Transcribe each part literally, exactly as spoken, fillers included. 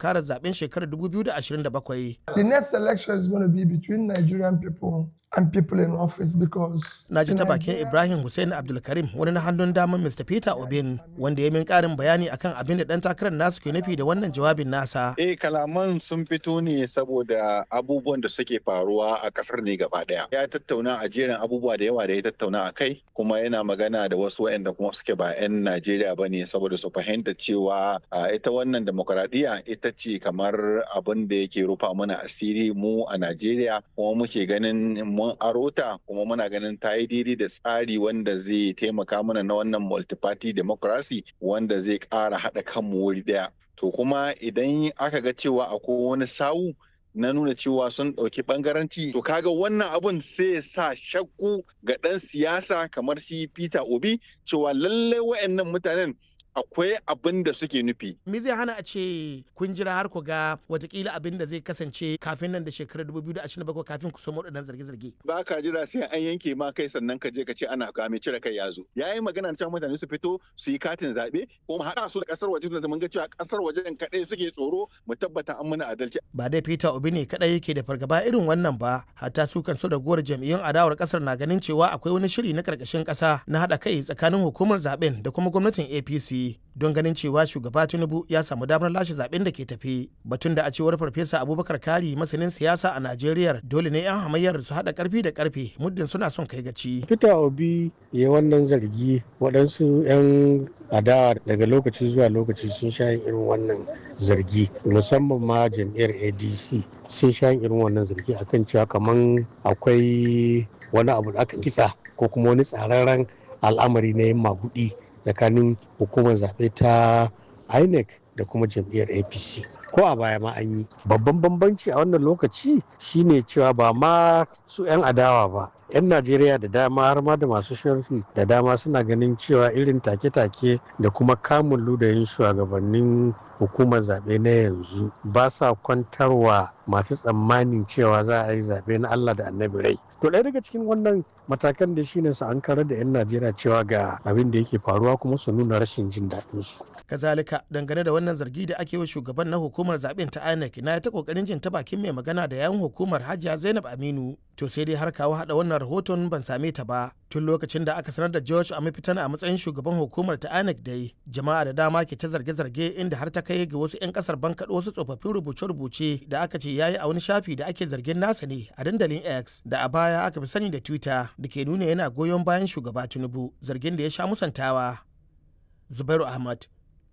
tunkarar zaben shekarar dubu biyu da ashirin da bakwai. The next election is going to be between Nigerian people and people in office because na ji ta bakin Ibrahim Hussein Abdulkarim, wani na hannun daman Mister Peter Obin, wanda ya min karin bayani akan abin da dan takarar nasu ke nufi da wannan jawabin nasa. Eh, kalaman sun fito ne saboda abubuwan da suke faruwa a kasar ne gaba daya. Ya tattauna a jerin abubuwa da yawa da ya tattauna a kai, kuma yana magana da wasu waɗanda kuma suke ba 'yan Najeriya ba ne saboda su fahimta cewa ita wannan demokuraɗiyya ita ce kamar abin da yake rufa mana asiri mu a Najeriya, kuma muke ganin mun arota kuma muna ganin ta yi daidai da tsari wanda zai taimaka mana na wannan multi-party democracy wanda zai ƙara haɗa kanmu wuri ɗaya. To kuma idan aka ga cewa akwai wani sawu na nuna cewa sun ɗauki ɓangaranci, to kaga wannan abun sai ya sa shakku ga ɗan siyasa kamar shi Peter Obi cewa lallai waɗannan mutanen akwai abin da suke nufi. Me zai hana a ce kun jira har ku ga watakila abin da zai kasance kafin nan da shekarar dubu biyu da ashirin da bakwai kafin ku so waɗannan zarge-zarge? Ba ka jira sai an yanke ma kai sannan ka je ka ce ana game cire kai ya zo. Ya yi magana cewa mutane su fito su yi katin zaɓe ko mu haɗa su da ƙasar waje da mun ga cewa ƙasar wajen kaɗai suke tsoro, mu tabbata an muna adalci. Ba dai Peter Obi ne kaɗai yake da fargaba irin wannan ba, hatta su kan so da gowar jam'iyyun adawar ƙasar na ganin cewa akwai wani shiri na ƙarƙashin ƙasa na haɗa kai tsakanin hukumar zaɓen da kuma gwamnatin A P C. Don ganin cewa shugaba Tinubu ya samu damar lashe zaben da ke tafi. Batun da a cewar Farfesa Abubakar Kari, masanin siyasa a Najeriya, dole ne 'yan hamayyar su haɗa ƙarfi da ƙarfe muddin suna son kai gaci. Peter Obi ya wannan zargi, waɗansu 'yan adawa daga lokaci zuwa lokaci sun sha irin wannan zargi, musamman ma jam'iyyar A D C sun sha irin wannan zargi akan cewa kaman akwai wani abu da aka kitsa ko kuma wani tsararren al'amari na yin maguɗi tsakanin hukumar zaɓe ta I N E C da kuma jam'iyyar A P C. Ko a baya ma an yi. Babban bambanci a wannan lokaci shine cewa ba ma su 'yan adawa ba. 'Yan Najeriya da dama har ma da masu sharhi da dama suna ganin cewa irin take-take da kuma kamun ludayin shugabannin hukumar zaɓe na yanzu ba sa kwantarwa masu tsammanin cewa za a yi zaɓe na Allah da annabi rai. To ɗaya daga cikin wannan matakan da shine su an karar da 'yan Najeriya cewa ga abin da yake faruwa kuma su nuna rashin jin daɗin su. Kazalika, dangane da wannan zargi da ake wa shugaban na hukumar zaɓen ta I N E C, na ta kokarin jin ta bakin mai magana da yawun hukumar Hajiya Zainab Aminu. To sai dai har kawo haɗa wannan rahoton ban same ta ba. Tun lokacin da aka sanar da George Amifitana a matsayin shugaban hukumar ta I N E C dai, jama'a da dama ke ta zarge-zarge inda har ta kai ga wasu 'yan kasar bankaɗo wasu tsofaffin rubuce-rubuce da aka ce yayi a wani shafi da ake zargin nasa ne a dandalin X da a baya aka fi sani da Twitter, da ke nuna yana goyon bayan shugaba Tinubu, zargin da ya sha musantawa. Zubairu Ahmad,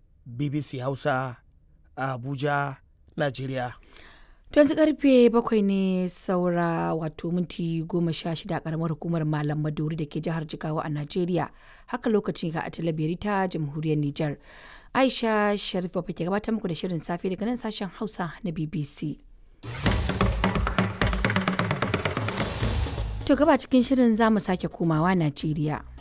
B B C Hausa, a Abuja, Najeriya. To yanzu karfe bakwai ne saura wato minti goma sha shida a karamar hukumar Malam Maduri da ke jihar Jigawa a Najeriya. Haka lokacin ga a talabiri ta jamhuriyar Nijar. Aisha Sharifa ke gabatar muku da shirin safe daga nan sashen Hausa na B B C. To gaba cikin shirin za mu sake komawa Najeriya.